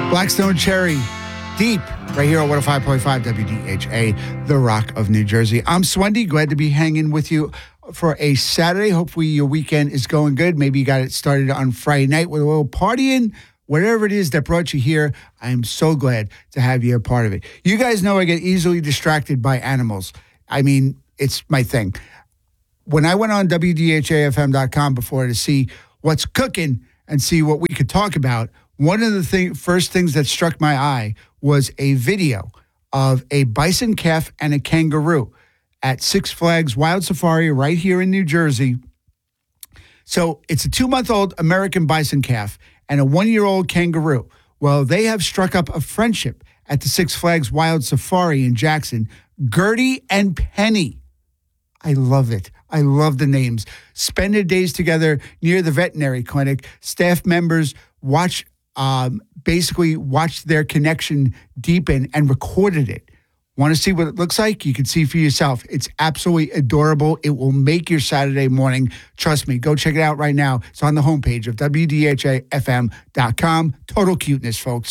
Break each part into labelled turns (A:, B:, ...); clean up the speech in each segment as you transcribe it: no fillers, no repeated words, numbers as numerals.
A: Blackstone Cherry, deep, right here on 105.5 WDHA, the Rock of New Jersey. I'm Swendy, glad to be hanging with you for a Saturday. Hopefully your weekend is going good. Maybe you got it started on Friday night with a little partying. Whatever it is that brought you here, I am so glad to have you a part of it. You guys know I get easily distracted by animals. I mean, it's my thing. When I went on WDHAFM.com before to see what's cooking and see what we could talk about, one of the first things that struck my eye was a video of a bison calf and a kangaroo at Six Flags Wild Safari right here in New Jersey. So it's a 2-month-old American bison calf and a 1-year-old kangaroo. Well, they have struck up a friendship at the Six Flags Wild Safari in Jackson. Gertie and Penny. I love it. I love the names. Spend their days together near the veterinary clinic. Staff members basically watched their connection deepen and recorded it. Want to see what it looks like? You can see for yourself. It's absolutely adorable. It will make your Saturday morning. Trust me. Go check it out right now. It's on the homepage of WDHAFM.com. Total cuteness, folks.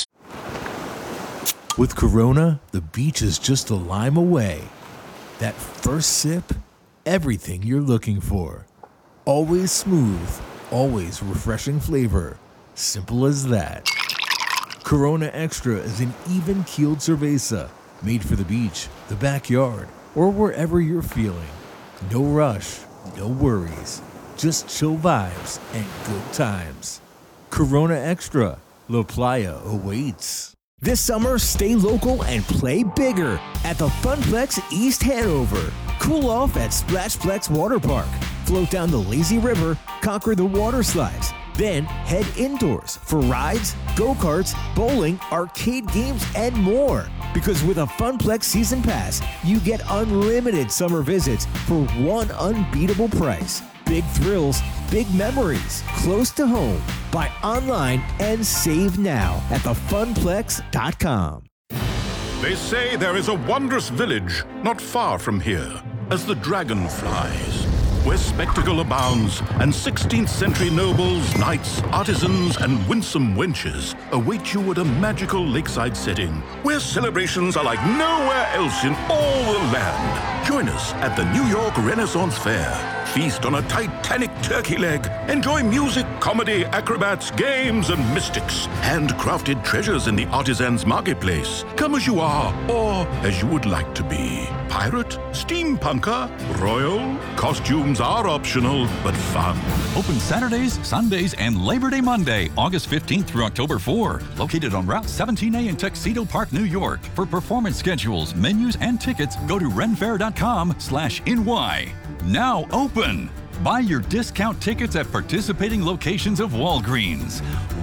B: With Corona, the beach is just a lime away. That first sip, everything you're looking for. Always smooth, always refreshing flavor. Simple as that. Corona Extra is an even-keeled cerveza made for the beach, the backyard, or wherever you're feeling. No rush, no worries, just chill vibes and good times. Corona Extra, La Playa awaits.
C: This summer, stay local and play bigger at the Funplex East Hanover. Cool off at Splashplex Water Park. Float down the lazy river, conquer the water slides. Then head indoors for rides, go-karts, bowling, arcade games, and more. Because with a Funplex Season Pass, you get unlimited summer visits for one unbeatable price. Big thrills, big memories, close to home. Buy online and save now at thefunplex.com.
D: They say there is a wondrous village not far from here, as the dragon flies, where spectacle abounds, and 16th century nobles, knights, artisans, and winsome wenches await you at a magical lakeside setting, where celebrations are like nowhere else in all the land. Join us at the New York Renaissance Fair. Feast on a Titanic turkey leg. Enjoy music, comedy, acrobats, games, and mystics. Handcrafted treasures in the artisans' marketplace. Come as you are, or as you would like to be. Pirate, steampunker, royal. Costumes are optional, but fun.
E: Open Saturdays, Sundays, and Labor Day Monday, August 15th through October 4. Located on Route 17A in Tuxedo Park, New York. For performance schedules, menus, and tickets, go to renfair.com/NY. Now open. Buy your discount tickets at participating locations of Walgreens.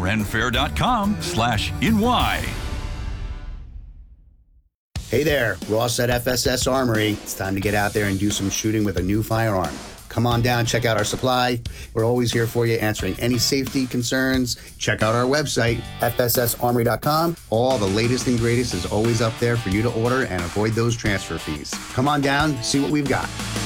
E: renfair.com/NY.
F: Hey there, Ross at FSS Armory. It's time to get out there and do some shooting with a new firearm. Come on down, check out our supply. We're always here for you, answering any safety concerns. Check out our website, fssarmory.com. All the latest and greatest is always up there for you to order and avoid those transfer fees. Come on down, see what we've got.